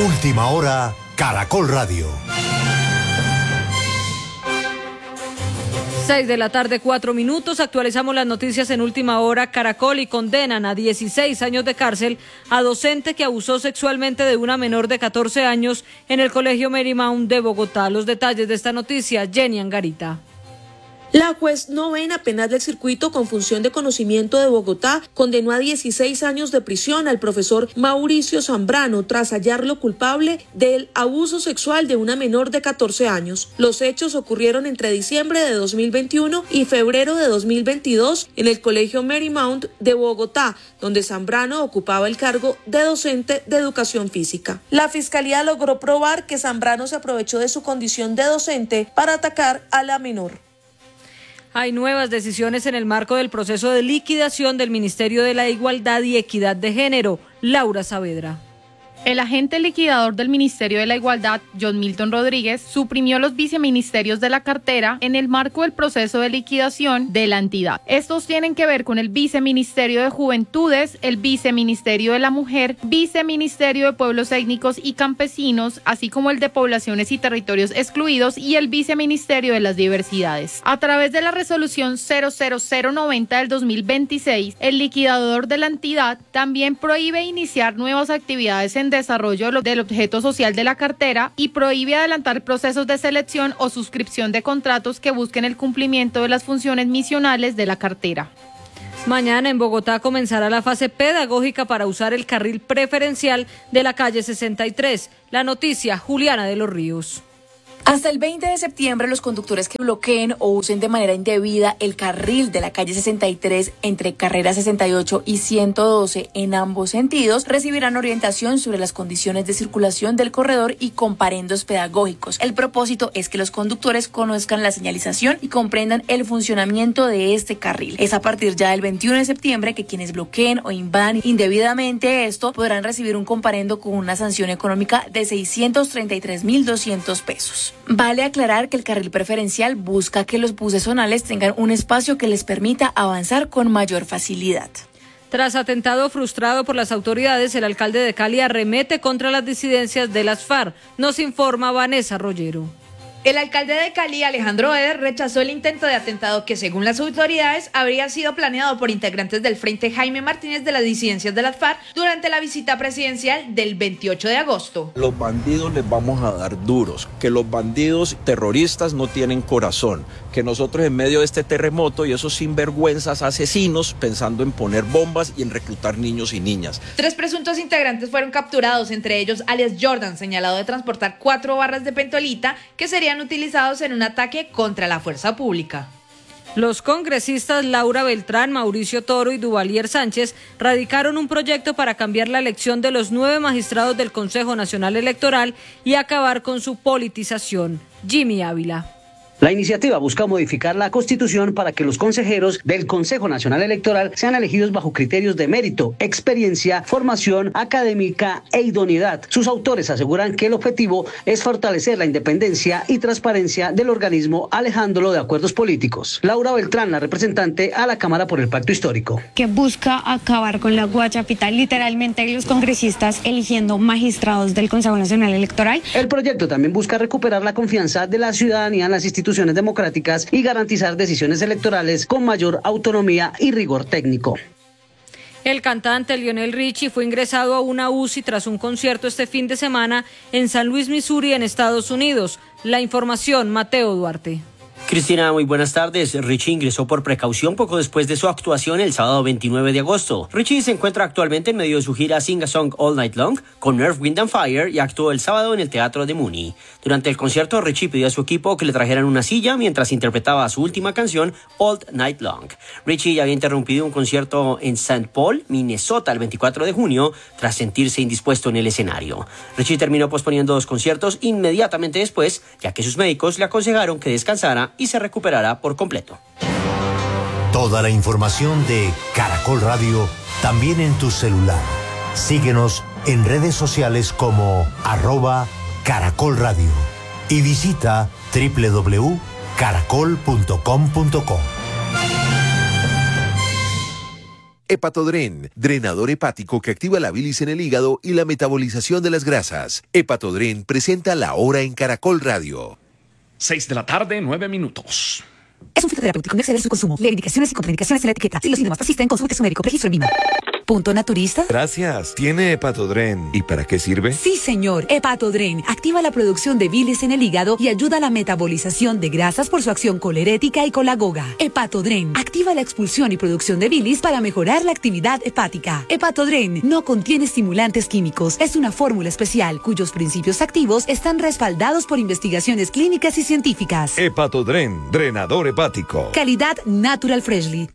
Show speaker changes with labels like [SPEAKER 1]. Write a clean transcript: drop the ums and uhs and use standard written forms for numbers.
[SPEAKER 1] Última hora, Caracol Radio.
[SPEAKER 2] 6:04 p.m. Actualizamos las noticias en Última Hora. Caracol y condenan a 16 años de cárcel a docente que abusó sexualmente de una menor de 14 años en el Colegio Marymount de Bogotá. Los detalles de esta noticia, Jenny Angarita.
[SPEAKER 3] La juez novena penal del circuito con función de conocimiento de Bogotá condenó a 16 años de prisión al profesor Mauricio Zambrano tras hallarlo culpable del abuso sexual de una menor de 14 años. Los hechos ocurrieron entre diciembre de 2021 y febrero de 2022 en el Colegio Marymount de Bogotá, donde Zambrano ocupaba el cargo de docente de educación física. La fiscalía logró probar que Zambrano se aprovechó de su condición de docente para atacar a la menor.
[SPEAKER 2] Hay nuevas decisiones en el marco del proceso de liquidación del Ministerio de la Igualdad y Equidad de Género. Laura Saavedra.
[SPEAKER 4] El agente liquidador del Ministerio de la Igualdad, John Milton Rodríguez, suprimió los viceministerios de la cartera en el marco del proceso de liquidación de la entidad. Estos tienen que ver con el Viceministerio de Juventudes, el Viceministerio de la Mujer, Viceministerio de Pueblos Étnicos y Campesinos, así como el de Poblaciones y Territorios Excluidos y el Viceministerio de las Diversidades. A través de la resolución 00090 del 2026, el liquidador de la entidad también prohíbe iniciar nuevas actividades en desarrollo del objeto social de la cartera y prohíbe adelantar procesos de selección o suscripción de contratos que busquen el cumplimiento de las funciones misionales de la cartera.
[SPEAKER 2] Mañana en Bogotá comenzará la fase pedagógica para usar el carril preferencial de la calle 63. La noticia, Juliana de los Ríos.
[SPEAKER 5] Hasta el 20 de septiembre, los conductores que bloqueen o usen de manera indebida el carril de la calle 63 entre carrera 68 y 112 en ambos sentidos recibirán orientación sobre las condiciones de circulación del corredor y comparendos pedagógicos. El propósito es que los conductores conozcan la señalización y comprendan el funcionamiento de este carril. Es a partir ya del 21 de septiembre que quienes bloqueen o invadan indebidamente esto podrán recibir un comparendo con una sanción económica de 633.200 pesos. Vale aclarar que el carril preferencial busca que los buses zonales tengan un espacio que les permita avanzar con mayor facilidad.
[SPEAKER 2] Tras atentado frustrado por las autoridades, el alcalde de Cali arremete contra las disidencias de las FARC. Nos informa Vanessa Rollero.
[SPEAKER 6] El alcalde de Cali, Alejandro Eder, rechazó el intento de atentado que, según las autoridades, habría sido planeado por integrantes del Frente Jaime Martínez de las disidencias de las FARC durante la visita presidencial del 28 de agosto.
[SPEAKER 7] Los bandidos les vamos a dar duros, que los bandidos terroristas no tienen corazón, que nosotros en medio de este terremoto y esos sinvergüenzas asesinos pensando en poner bombas y en reclutar niños y niñas.
[SPEAKER 6] 3 presuntos integrantes fueron capturados, entre ellos alias Jordan, señalado de transportar 4 barras de pentolita que serían utilizados en un ataque contra la fuerza pública.
[SPEAKER 2] Los congresistas Laura Beltrán, Mauricio Toro y Duvalier Sánchez radicaron un proyecto para cambiar la elección de los 9 magistrados del Consejo Nacional Electoral y acabar con su politización. Jimmy Ávila.
[SPEAKER 8] La iniciativa busca modificar la Constitución para que los consejeros del Consejo Nacional Electoral sean elegidos bajo criterios de mérito, experiencia, formación académica e idoneidad. Sus autores aseguran que el objetivo es fortalecer la independencia y transparencia del organismo, alejándolo de acuerdos políticos. Laura Beltrán, la representante a la Cámara por el Pacto Histórico.
[SPEAKER 9] Que busca acabar con la guachapita, literalmente los congresistas eligiendo magistrados del Consejo Nacional Electoral.
[SPEAKER 8] El proyecto también busca recuperar la confianza de la ciudadanía en las instituciones democráticas y garantizar decisiones electorales con mayor autonomía y rigor técnico.
[SPEAKER 2] El cantante Lionel Richie fue ingresado a una UCI tras un concierto este fin de semana en San Luis, Missouri, en Estados Unidos. La información, Mateo Duarte.
[SPEAKER 10] Cristina, muy buenas tardes. Richie ingresó por precaución poco después de su actuación el sábado 29 de agosto. Richie se encuentra actualmente en medio de su gira Sing a Song All Night Long con Earth, Wind and Fire y actuó el sábado en el Teatro de Muni. Durante el concierto, Richie pidió a su equipo que le trajeran una silla mientras interpretaba su última canción, All Night Long. Richie ya había interrumpido un concierto en St. Paul, Minnesota, el 24 de junio, tras sentirse indispuesto en el escenario. Richie terminó posponiendo 2 conciertos inmediatamente después, ya que sus médicos le aconsejaron que descansara y se recuperará por completo.
[SPEAKER 1] Toda la información de Caracol Radio también en tu celular. Síguenos en redes sociales como @Caracol Radio y visita www.caracol.com.co.
[SPEAKER 11] Hepatodren, drenador hepático que activa la bilis en el hígado y la metabolización de las grasas. Hepatodren presenta La Hora en Caracol Radio.
[SPEAKER 12] 6:09 p.m.
[SPEAKER 13] Es un fitoterapéutico, no exceder su consumo. Lee indicaciones y contraindicaciones en la etiqueta. Si los síntomas persisten, consulte a su médico. Registro en VIMA. ¿Punto naturista?
[SPEAKER 14] Gracias. ¿Tiene Hepatodren? ¿Y para qué sirve?
[SPEAKER 13] Sí, señor. Hepatodren activa la producción de bilis en el hígado y ayuda a la metabolización de grasas por su acción colerética y colagoga. Hepatodren activa la expulsión y producción de bilis para mejorar la actividad hepática. Hepatodren no contiene estimulantes químicos. Es una fórmula especial cuyos principios activos están respaldados por investigaciones clínicas y científicas.
[SPEAKER 14] Hepatodren, drenador hepático.
[SPEAKER 13] Calidad Natural Freshly.